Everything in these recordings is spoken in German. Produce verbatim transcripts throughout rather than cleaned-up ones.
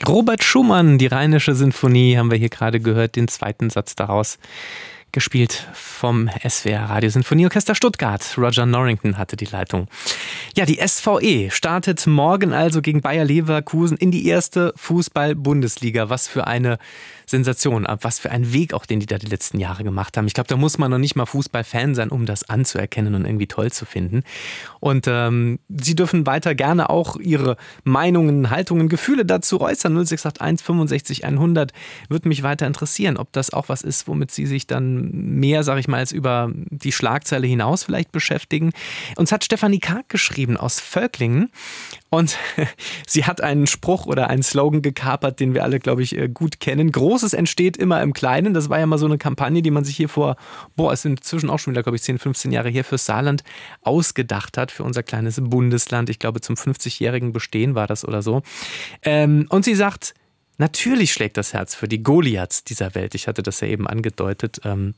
Robert Schumann, die Rheinische Sinfonie, haben wir hier gerade gehört, den zweiten Satz daraus. Gespielt vom S W R Radiosinfonieorchester Stuttgart. Roger Norrington hatte die Leitung. Ja, die S V E startet morgen also gegen Bayer Leverkusen in die erste Fußball-Bundesliga. Was für eine Sensation, was für ein Weg auch, den die da die letzten Jahre gemacht haben. Ich glaube, da muss man noch nicht mal Fußballfan sein, um das anzuerkennen und irgendwie toll zu finden. Und ähm, Sie dürfen weiter gerne auch Ihre Meinungen, Haltungen, Gefühle dazu äußern. null sechs acht eins fünfundsechzig hundert würde mich weiter interessieren, ob das auch was ist, womit Sie sich dann mehr, sage ich mal, als über die Schlagzeile hinaus vielleicht beschäftigen. Uns hat Stefanie Karg geschrieben aus Völklingen und sie hat einen Spruch oder einen Slogan gekapert, den wir alle, glaube ich, gut kennen. Großes entsteht immer im Kleinen. Das war ja mal so eine Kampagne, die man sich hier vor, boah, es sind inzwischen auch schon wieder, glaube ich, zehn, fünfzehn Jahre hier fürs Saarland ausgedacht hat, für unser kleines Bundesland. Ich glaube, zum fünfzigjährigen Bestehen war das oder so. Und sie sagt, natürlich schlägt das Herz für die Goliaths dieser Welt. Ich hatte das ja eben angedeutet. Ähm,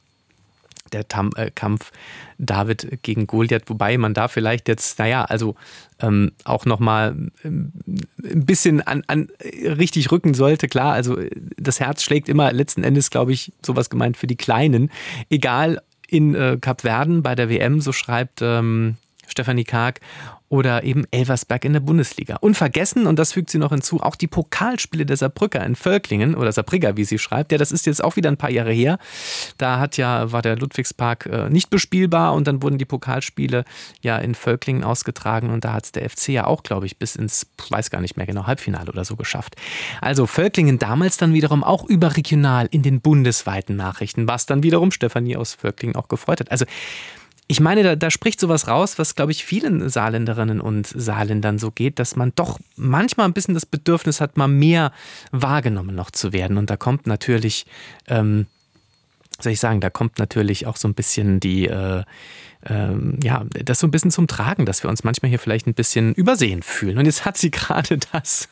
der Tam- äh, Kampf David gegen Goliath, wobei man da vielleicht jetzt, naja, also ähm, auch nochmal ähm, ein bisschen an, an richtig rücken sollte. Klar, also das Herz schlägt immer letzten Endes, glaube ich, sowas gemeint für die Kleinen. Egal in äh, Kapverden bei der W M, so schreibt ähm, Stefanie Karg, oder eben Elversberg in der Bundesliga. Unvergessen, und das fügt sie noch hinzu, auch die Pokalspiele der Saarbrücker in Völklingen, oder Saarbrücker, wie sie schreibt. Ja, das ist jetzt auch wieder ein paar Jahre her. Da hat ja, war der Ludwigspark äh, nicht bespielbar und dann wurden die Pokalspiele ja in Völklingen ausgetragen und da hat es der F C ja auch, glaube ich, bis ins, ich weiß gar nicht mehr genau, Halbfinale oder so geschafft. Also Völklingen damals dann wiederum auch überregional in den bundesweiten Nachrichten, was dann wiederum Stefanie aus Völklingen auch gefreut hat. Also ich meine, da, da spricht sowas raus, was, glaube ich, vielen Saarländerinnen und Saarländern so geht, dass man doch manchmal ein bisschen das Bedürfnis hat, mal mehr wahrgenommen noch zu werden. Und da kommt natürlich, ähm, soll ich sagen, da kommt natürlich auch so ein bisschen die, äh, ähm, ja, das so ein bisschen zum Tragen, dass wir uns manchmal hier vielleicht ein bisschen übersehen fühlen. Und jetzt hat sie gerade das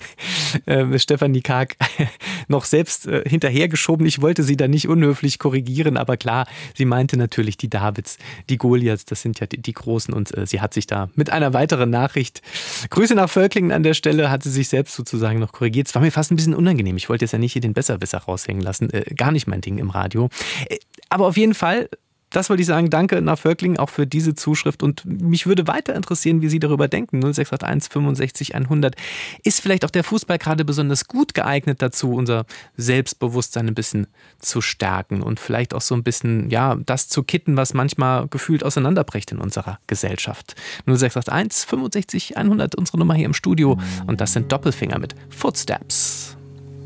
äh, Stefanie Karg noch selbst äh, hinterhergeschoben. Ich wollte sie da nicht unhöflich korrigieren, aber klar, sie meinte natürlich die Davids, die Goliaths, das sind ja die, die Großen und äh, sie hat sich da mit einer weiteren Nachricht, Grüße nach Völklingen an der Stelle, hat sie sich selbst sozusagen noch korrigiert. Es war mir fast ein bisschen unangenehm. Ich wollte jetzt ja nicht hier den Besserwisser raushängen lassen, äh, gar nicht mein Ding im Radio. Äh, aber auf jeden Fall, das wollte ich sagen, danke nach Völklingen auch für diese Zuschrift und mich würde weiter interessieren, wie Sie darüber denken. null sechs acht eins fünfundsechzig hundert. Ist vielleicht auch der Fußball gerade besonders gut geeignet dazu, unser Selbstbewusstsein ein bisschen zu stärken und vielleicht auch so ein bisschen, ja, das zu kitten, was manchmal gefühlt auseinanderbricht in unserer Gesellschaft. null sechs acht eins fünfundsechzig hundert, unsere Nummer hier im Studio und das sind Doppelfinger mit Footsteps.